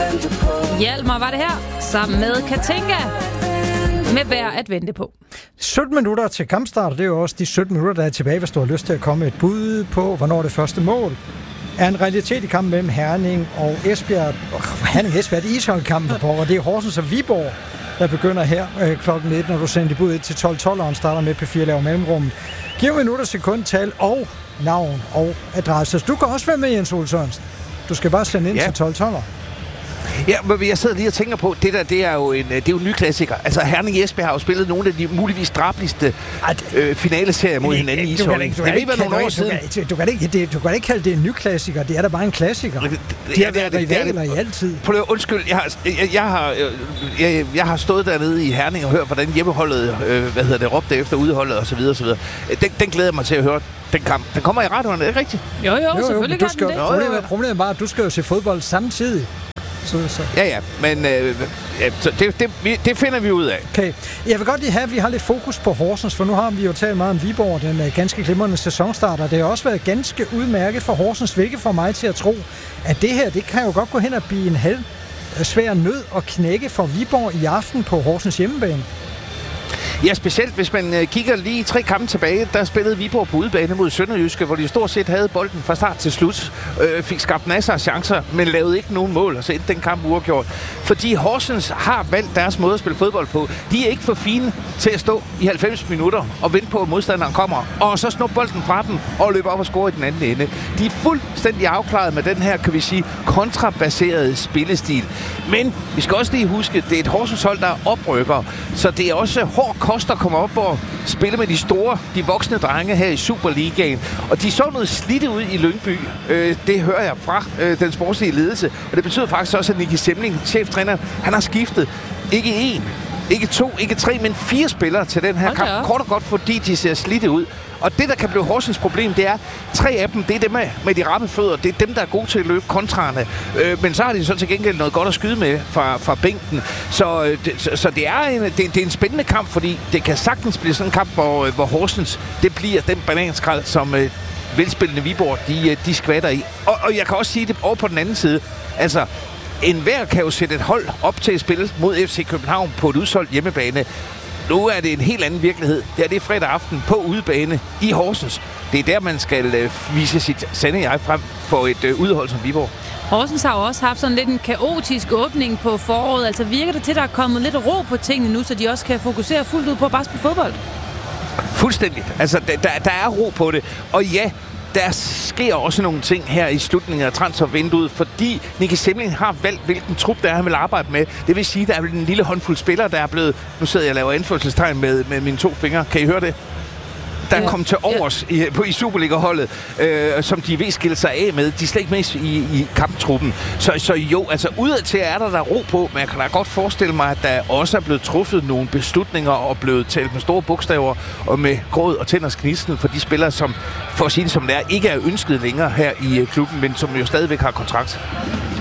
Hjalmar var det her, sammen med Katinka, med værd at vente på. 17 minutter til kampstart, det er jo også de 17 minutter, der er tilbage, hvis du har lyst til at komme et bud på, hvornår det første mål er en realitet i kampen mellem Herning og Esbjerg. Herning-Esbjerg, det er ishockeykampen på, og det er Horsens og Viborg, der begynder her klokken 1, når du sender dit bud 1 til 12-12'eren, starter med P4 laver mellemrummet. Giv minutter, sekundtal og navn og adresse. Du kan også være med, Jens Ole Sørensen. Du skal bare sende ind til 12-12'er. Ja, men jeg sidder lige og tænker på, det er jo en ny klassiker. Altså, Herning Esbjerg har jo spillet nogle af de muligvis drabligste finaleserier mod hinanden i ishockey. Det vil være nogle år siden. Du kan ikke kalde det en ny klassiker. Det er da bare en klassikker. De har været rivaler i altid. Undskyld, jeg har stået dernede i Herning og hørt, hvordan hjemmeholdet råbte efter udeholdet og så videre, så videre. Den glæder jeg mig til at høre. Den kamp. Den kommer i radioen, er det ikke rigtigt? Jo, selvfølgelig kan den det. Problemet er bare, at du skal jo se fodbold samtidig. Så. Ja, men det finder vi ud af. Okay. Jeg vil godt lige have, at vi har lidt fokus på Horsens, for nu har vi jo talt meget om Viborg, den ganske glimrende sæsonstarter. Det har også været ganske udmærket for Horsens, hvilket får mig til at tro, at det her, det kan jo godt gå hen og blive en halv svær nød at knække for Viborg i aften på Horsens hjemmebane. Ja, specielt hvis man kigger lige 3 kampe tilbage, der spillede Viborg på udebane mod Sønderjyske, hvor de stort set havde bolden fra start til slut. Fik skabt masser af chancer, men lavede ikke nogen mål, og så endte den kamp uafgjort. Fordi Horsens har valgt deres måde at spille fodbold på. De er ikke for fine til at stå i 90 minutter og vente på, at modstanderen kommer, og så snuppe bolden fra dem og løbe op og score i den anden ende. De er fuldstændig afklaret med den her, kan vi sige, kontrabaserede spillestil. Men vi skal også lige huske, det er et Horsens hold, der er oprykker, så det er også hård kost at komme op og spille med de voksne drenge her i Superligaen. Og de så noget slidte ud i Lyngby. Det hører jeg fra den sportslige ledelse. Og det betyder faktisk også, at Nicky Semling, cheftræner, han har skiftet ikke 1, ikke 2, ikke 3, men 4 spillere til den her kamp. Kort og godt, fordi de ser slidte ud. Og det, der kan blive Horsens problem, det er, 3 af dem, det er dem med de ramme fødder. Det er dem, der er gode til at løbe kontrarne. Men så har de så til gengæld noget godt at skyde med fra bænken. Så det er en spændende kamp, fordi det kan sagtens blive sådan en kamp, hvor Horsens, det bliver den bananskrald, som velspillende Viborg, de skvatter i. Og jeg kan også sige det over på den anden side. Altså, enhver kan jo sætte et hold op til at spille mod FC København på et udsolgt hjemmebane. Nu er det en helt anden virkelighed. Det er fredag aften på udebane i Horsens. Det er der, man skal vise sit sande jeg frem for et udhold som Viborg. Horsens har jo også haft sådan lidt en kaotisk åbning på foråret. Altså virker det til, at der er kommet lidt ro på tingene nu, så de også kan fokusere fuldt ud på at bare spille fodbold? Fuldstændigt. Altså, der er ro på det. Og ja, der sker også nogle ting her i slutningen af transfervinduet, fordi Nicky Semling har valgt, hvilken trup der er, han vil arbejde med. Det vil sige, at der er en lille håndfuld spillere, der er blevet... Nu sidder jeg og laver anførselstegn med mine 2 fingre. Kan I høre det? Der er kommet til overs i Superliga-holdet, som de vil skille sig af med. De er slet ikke med i kamptruppen. Så jo, altså udadtil er der ro på, men jeg kan da godt forestille mig, at der også er blevet truffet nogle beslutninger og blevet talt med store bogstaver og med gråd og tænders knisten for de spillere, som, for at sige det som det er, ikke er ønsket længere her i klubben, men som jo stadigvæk har kontrakt.